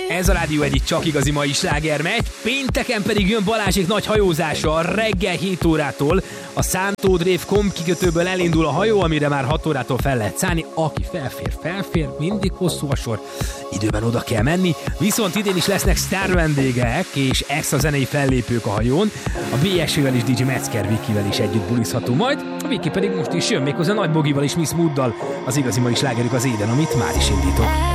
Ez a Rádió egyik csak igazi mai sláger megy, pénteken pedig jön Balázsék nagy hajózása reggel 7 órától. A Szántó Drév kikötőből elindul a hajó, amire már 6 órától fel lehet szállni. Aki felfér, mindig hosszú a sor. Időben oda kell menni, viszont idén is lesznek sztár vendégek és extra zenei fellépők a hajón. A BSV-vel és DJ Metzger Vikivel is együtt bulizható majd. A Viki pedig most is jön, méghozzá Nagy Bogival és Miss Mooddal. Az igazi mai slágerük az Éden, amit már is indított.